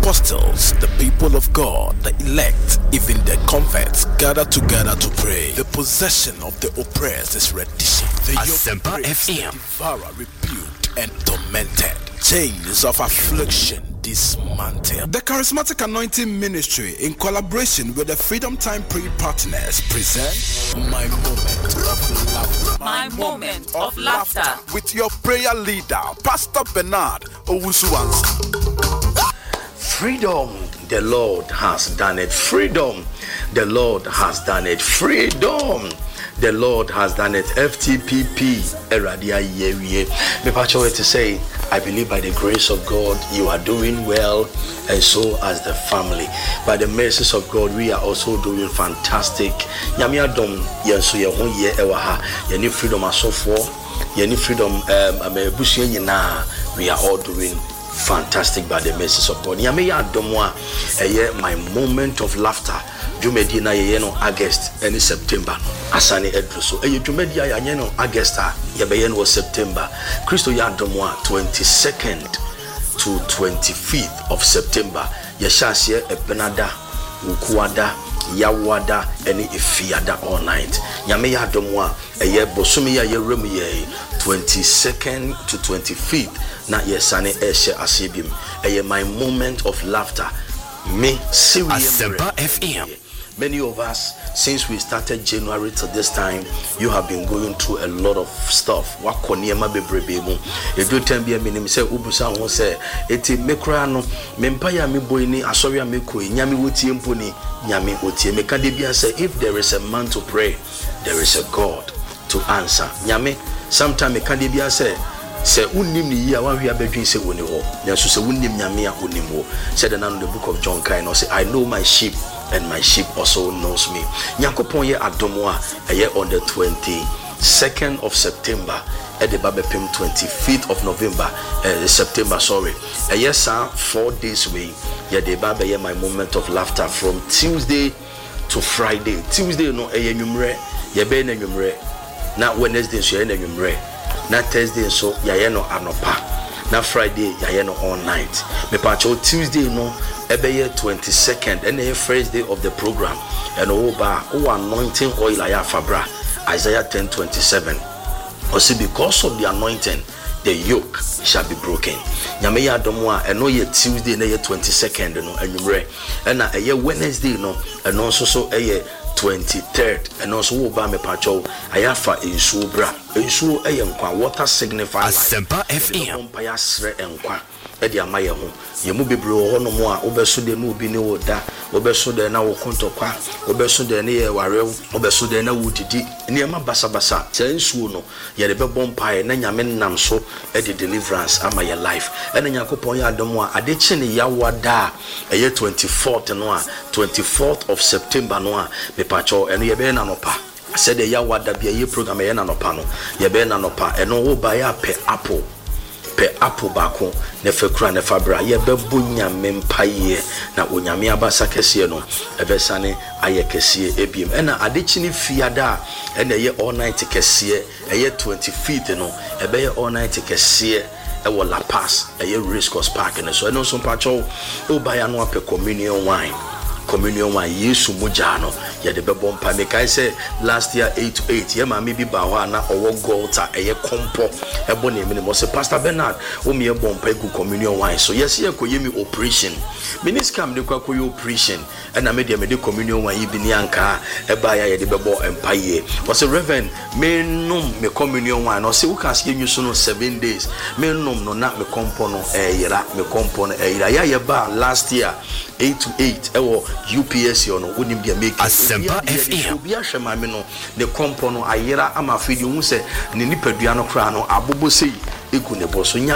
apostles, the people of God, the elect, even the converts gather together to pray. The possession of the oppressed is reddition. The Asempa FM. devourer rebuked and tormented. Chains of affliction dismantled. The Charismatic Anointing Ministry, in collaboration with the Freedom Time Prayer Partners, present My Moment of Laughter. My Moment of Laughter. With your prayer leader, Pastor Bernard Owusu-Ansah. Freedom, the Lord has done it. Freedom, the Lord has done it. Freedom, the Lord has done it. FTPP, Eradia Yewie. Me pacho to say, I believe by the grace of God, you are doing well, and so as the family. By the mercies of God, we are also doing fantastic. Nyame adom yenso ye ho ye ewa ha. Ye ni freedom asofo, ye ni freedom amebusu nyina. We are all doing fantastic by the mercies of God. Nyame ya adomwa my moment of laughter. Jumedi na ye no August and September. Asani edruso. Jumedi ya no August ye no September. Christo ya adomwa 22nd to 25th of September. Ye shasye ebenada, ukuada, yawada, any ifiada all night. Nyame ya adomwa bosumi ya ye remu ye 22nd to 25th. Na yesane eshe asibim. My moment of laughter. Me serious Asempa FM. Many of us, since we started January to this time, you have been going through a lot of stuff. Wakoniema bebrebemu. Edu tembia minim se ubusa ho se eti mekra no mempaya me boyni asori amekoi nyame wotie mponi nyame wotie meka de bia say if there is a man to pray, there is a God to answer. Nyame sometime meka de bia say unim ni ya wan hia bedwin se woni ho nso se unim nyame a unim ho said the book of John kind say I know my sheep and my sheep also knows me. Nyankopon ye adomo a on the 22nd of September at the Babepim 25th of November September sorry yes 4 days away ye the Baba ye my moment of laughter from Tuesday to Friday. Tuesday no enwumre ye be na enwumre na Wednesday so ye na enwumre na Thursday so yaye no anopa na Friday yaye no all night. Me pacho Tuesday no ebeye 22nd and the first day of the program and anointing oil aya fabra Isaiah 10:27 or see because of the anointing the yoke shall be broken. Nyame ya adomo a eno ye Tuesday na ye 22nd no anwumre and na eye Wednesday no eno so eye 23rd and also oba me pacho ayafa ensuo bra ensuo eyenkwa water signify Asempa FM ompa ya sre enkwa edi amaye ho yemu bebre ho no mo a obeso de no obi ne oda obeso de na wo kontokwa obeso de ne ye warew obeso de na wudidi niema basabasa ensuo no ye de bebom pae na nyame nam so edi deliverance ama your life ena yakopon ya adomo a adechi ne yawada eye 24th no a 24th of September no a me pacho eno ye be na nopa said the yawada bia ye program ye na nopa no ye be na nopa eno wo ba ya pe apple bako ne fekura ne fabra ye bebo nyame mpaye na onyame abasa kese no ebesane aye kese ebiem ena adechini fiada ena ye all night kese eye 25th no ebe ye all night kese ewo La Paz eye Race Course Park ne so eno so pacho obaya no ape communion wine Yesu mujano ya de bebom pa me kai say last year 8 to 8 ye ma me bi ba ho na owo golta eye kompo ebo na emi mo say Pastor Bernard o me bom pa gu communion wine so yes ye koye mi operation miniscam de kwa koye operation na me de communion wine bi ni anka e ba ya ye de bebo empaye was a reverend me nom me communion wine no say uka se nyu so no 7 days me nom no na me kompo no yira me kompo no yira ya ye ba last year 8 to 8 ewo UPS no wonim dia make Asempa FM obi ahwe ma me no ne kompo no ayira ama afidi hu se ne nipadua no kra no abobo sei egu ne bo so